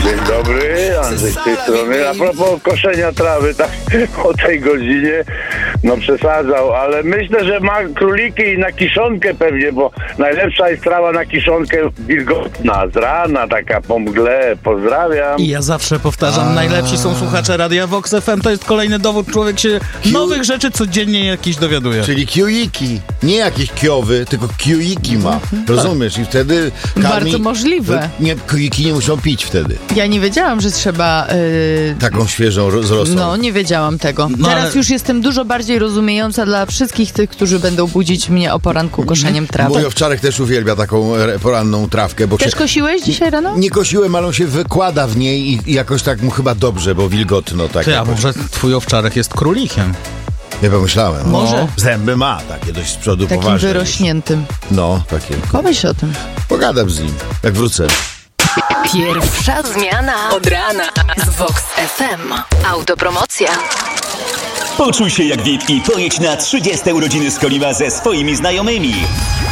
Dzień dobry, Andrzej z tej strony. A propos koszenia trawy, tak o tej godzinie, no przesadzał, ale myślę, że ma króliki i na kiszonkę pewnie, bo najlepsza jest trawa na kiszonkę wilgotna, z rana, taka po mgle. Pozdrawiam. I ja zawsze powtarzam, najlepsi są słuchacze Radia Vox FM, to jest kolejny dowód, człowiek się nowych rzeczy codziennie jakiś dowiaduje. Czyli kiujiki, nie jakieś kiowy, tylko kiujiki ma, rozumiesz? I wtedy Bardzo możliwe. Nie, kiujiki nie muszą pić wtedy. Ja nie wiedziałam, że trzeba... Taką świeżą z rosą. No, nie wiedziałam tego. No, Teraz ale- już jestem dużo bardziej rozumiejąca dla wszystkich tych, którzy będą budzić mnie o poranku koszeniem trawy. Mój owczarek też uwielbia taką poranną trawkę, bo Też kosiłeś dzisiaj rano? nie kosiłem, ale on się wykłada w niej i jakoś tak mu chyba dobrze, bo wilgotno tak. Ty, a jakoś. może twój owczarek jest królikiem? Nie pomyślałem. Może. Zęby ma takie dość z przodu Takim poważne. wyrośniętym. No, takie. Pomyśl o tym. Pogadam z nim, jak wrócę. Pierwsza zmiana od rana z Vox FM. Autopromocja. Poczuj się jak VIP i pojedź na 30 urodziny Skoliwa ze swoimi znajomymi.